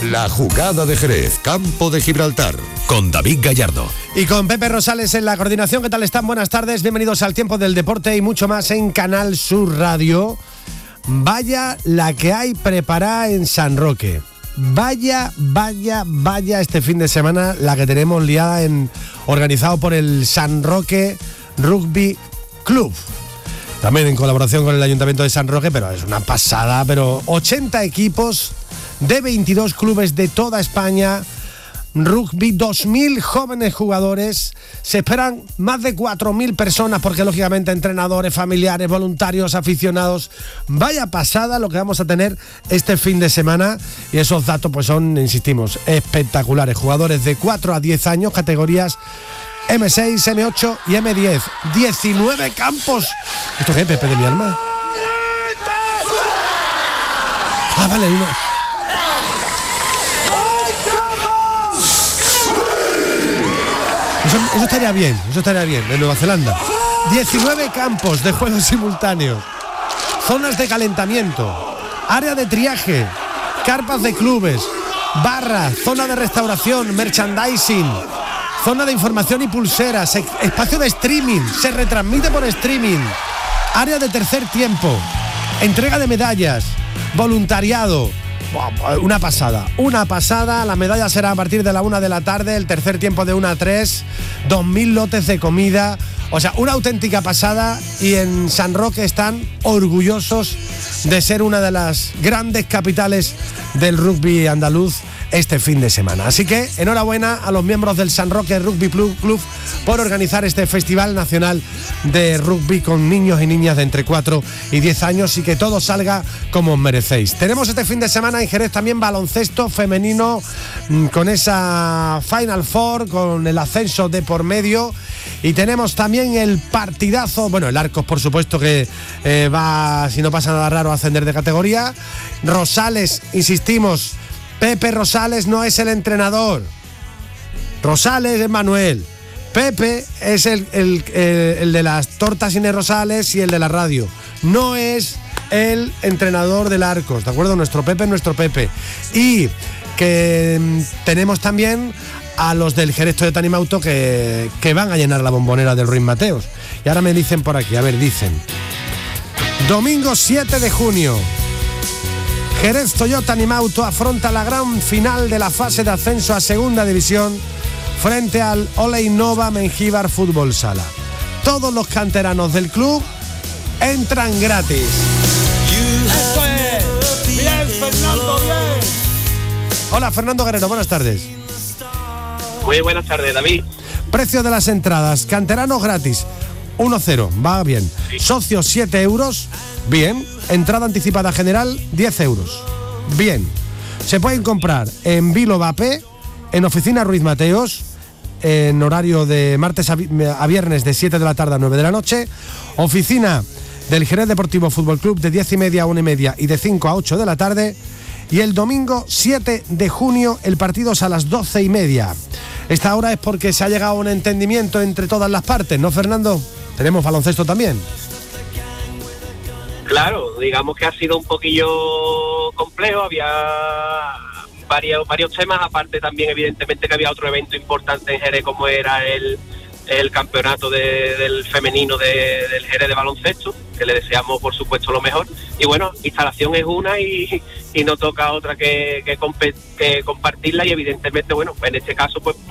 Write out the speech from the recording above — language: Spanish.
La jugada de Jerez, Campo de Gibraltar, con David Gallardo. Y con Pepe Rosales en la coordinación. ¿Qué tal están? Buenas tardes, bienvenidos al Tiempo del Deporte y mucho más en Canal Sur Radio. Vaya la que hay preparada en San Roque. Vaya este fin de semana la que tenemos liada organizado por el San Roque Rugby Club. También en colaboración con el Ayuntamiento de San Roque, pero es una pasada, 80 equipos de 22 clubes de toda España, rugby, 2.000 jóvenes jugadores, se esperan más de 4.000 personas, porque lógicamente entrenadores, familiares, voluntarios, aficionados. Vaya pasada lo que vamos a tener este fin de semana, y esos datos pues son, insistimos, espectaculares. Jugadores de 4 a 10 años, categorías M6, M8 y M10, 19 campos. ¿Esto qué, Pepe de mi alma? Ah, vale, uno. Eso estaría bien, en Nueva Zelanda. 19 campos de juegos simultáneos, zonas de calentamiento, área de triaje, carpas de clubes, barras, zona de restauración, merchandising, zona de información y pulseras, espacio de streaming, se retransmite por streaming, área de tercer tiempo, entrega de medallas, voluntariado. Una pasada, la medalla será a partir de la 1 de la tarde, el tercer tiempo de 1 a 3, 2.000 lotes de comida, o sea, una auténtica pasada, y en San Roque están orgullosos de ser una de las grandes capitales del rugby andaluz este fin de semana. Así que enhorabuena a los miembros del San Roque Rugby Club por organizar este Festival Nacional de Rugby con niños y niñas de entre 4 y 10 años, y que todo salga como os merecéis. Tenemos este fin de semana en Jerez también baloncesto femenino, con esa Final Four, con el ascenso de por medio, y tenemos también el partidazo, el Arcos por supuesto que va, si no pasa nada raro, a ascender de categoría. Rosales, insistimos, Pepe Rosales no es el entrenador. Rosales es Manuel. Pepe es el de las tortas Inés Rosales y el de la radio. No es el entrenador del Arcos, ¿de acuerdo? Nuestro Pepe es nuestro Pepe. Y que tenemos también a los del Jerez Toyota Animauto que van a llenar la bombonera del Ruiz Mateos. Y ahora me dicen por aquí, dicen: domingo 7 de junio, Jerez Toyota Animauto afronta la gran final de la fase de ascenso a Segunda División frente al Ole Innova Mengíbar Fútbol Sala. Todos los canteranos del club entran gratis. ¡Eso es! ¡Bien, Fernando, bien! Hola, Fernando Guerrero, buenas tardes. Muy buenas tardes, David. Precio de las entradas: canteranos gratis, 1-0, va bien. Socios 7 euros, bien. Entrada anticipada general 10 euros, bien. Se pueden comprar en Vilo Vapé, en Oficina Ruiz Mateos, en horario de martes a viernes de 7 de la tarde a 9 de la noche. Oficina del Jerez Deportivo Fútbol Club de 10:30 a 1:30 y de 5 a 8 de la tarde. Y el domingo 7 de junio el partido es a las 12:30. Esta hora es porque se ha llegado a un entendimiento entre todas las partes, ¿no, Fernando? Tenemos baloncesto también. Claro, digamos que ha sido un poquillo complejo, había varios temas, aparte también evidentemente que había otro evento importante en Jerez como era el campeonato del femenino del Jerez de baloncesto, que le deseamos por supuesto lo mejor, y bueno, instalación es una y no toca otra que compartirla, y evidentemente en este caso pues